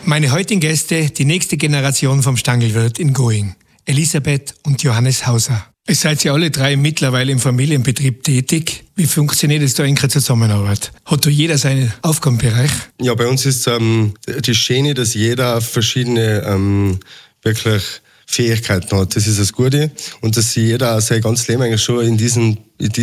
Meine heutigen Gäste, die nächste Generation vom Stangelwirt in Going, Elisabeth und Johannes Hauser. Ihr seid ja alle drei mittlerweile im Familienbetrieb tätig. Wie funktioniert es da in der Zusammenarbeit? Hat da jeder seinen Aufgabenbereich? Ja, bei uns ist das Schöne, dass jeder verschiedene wirklich Fähigkeiten hat. Das ist das Gute. Und dass sich jeder sein ganzes Leben eigentlich schon in diesen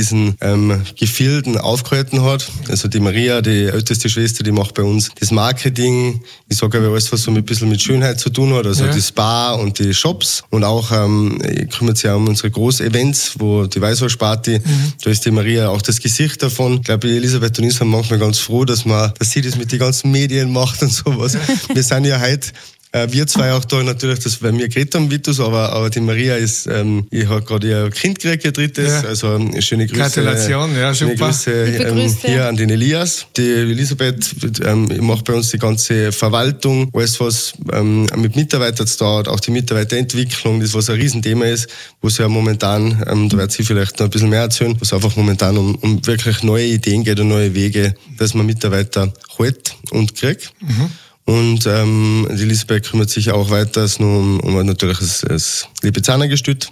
Gefilden aufgehalten hat. Also die Maria, die älteste Schwester, die macht bei uns das Marketing. Ich sage aber alles, was so ein bisschen mit Schönheit zu tun hat. Also das Spa und die Shops. Und auch kümmert sich auch um unsere Groß-Events, wo die Weißwurstparty, da ist die Maria auch das Gesicht davon. Ich glaube, Elisabeth und ich sind manchmal ganz froh, dass sie das mit den ganzen Medien macht und sowas. Wir sind ja heute wir zwei auch da natürlich, das weil wir geredet haben, Vitus, aber die Maria ist, ich habe gerade ihr Kind gekriegt, ihr drittes, also schöne Grüße. Gratulation, ja, super. Grüße hier an den Elias. Die Elisabeth macht bei uns die ganze Verwaltung, alles was mit Mitarbeitern zu tun hat, auch die Mitarbeiterentwicklung, das was ein Riesenthema ist, wo es ja momentan, da wird sie vielleicht noch ein bisschen mehr erzählen, wo es einfach momentan um wirklich neue Ideen geht und neue Wege, dass man Mitarbeiter hält und kriegt. Und die Elisabeth kümmert sich auch weiter um natürlich das Lipizzaner-Gestüt.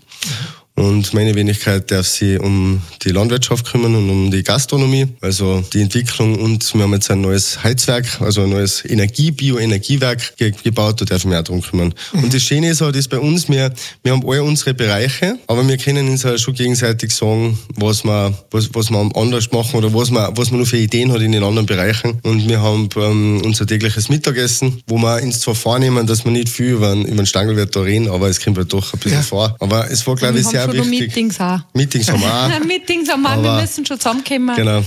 Und meine Wenigkeit darf sich um die Landwirtschaft kümmern und um die Gastronomie, also die Entwicklung. Und wir haben jetzt ein neues Heizwerk, also ein neues Bioenergiewerk gebaut, da darf ich mich auch drum kümmern. Und das Schöne ist halt, dass bei uns, wir haben alle unsere Bereiche, aber wir können uns halt schon gegenseitig sagen, was wir anders machen oder was man noch für Ideen hat in den anderen Bereichen. Und wir haben unser tägliches Mittagessen, wo wir uns zwar vornehmen, dass wir nicht viel über den Stangelwirt da reden, aber es kommt halt doch ein bisschen vor. Aber es war, glaube ich, sehr wichtig. Meetings auch. Meetings haben wir auch. Meetings haben wir auch. Wir müssen schon zusammenkommen. Genau.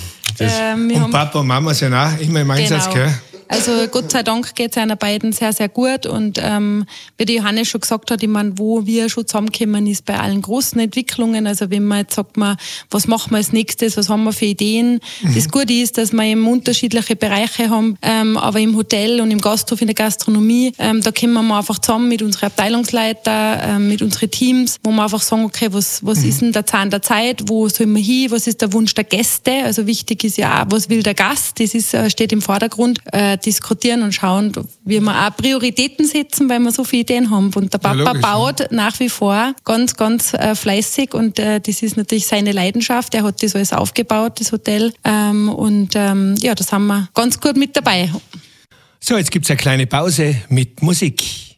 Und Papa und Mama sind auch immer im Einsatz, gell? Also Gott sei Dank geht es einer beiden sehr, sehr gut. Und wie die Johannes schon gesagt hat, ich meine, wo wir schon zusammenkommen, ist bei allen großen Entwicklungen. Also wenn man jetzt sagt, was machen wir als nächstes, was haben wir für Ideen. Das Gute ist, dass wir eben unterschiedliche Bereiche haben, aber im Hotel und im Gasthof, in der Gastronomie, da kommen wir einfach zusammen mit unseren Abteilungsleitern, mit unseren Teams, wo wir einfach sagen, okay, was ist denn der Zahn der Zeit, wo sollen wir hin, was ist der Wunsch der Gäste, also wichtig ist ja auch, was will der Gast, das steht im Vordergrund, diskutieren und schauen, wie wir auch Prioritäten setzen, weil wir so viele Ideen haben. Und der Papa baut nach wie vor ganz, ganz fleißig und das ist natürlich seine Leidenschaft. Er hat das alles aufgebaut, das Hotel. Da sind wir ganz gut mit dabei. So, jetzt gibt's eine kleine Pause mit Musik.